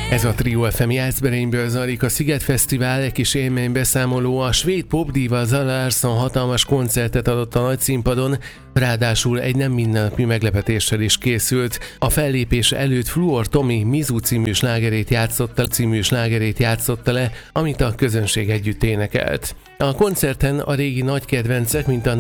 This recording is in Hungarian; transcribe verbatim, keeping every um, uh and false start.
Ez a Trio ef em Jászberényből zajlik a Sziget Fesztivál, egy kis élménybeszámoló. A svéd popdiva Zara Larsson hatalmas koncertet adott a nagyszínpadon, ráadásul egy nem mindennapi meglepetéssel is készült. A fellépés előtt Fluor Tomi Mizu című slágerét játszotta, című slágerét játszotta le, amit a közönség együtt énekelt. A koncerten a régi nagy kedvencek, mint a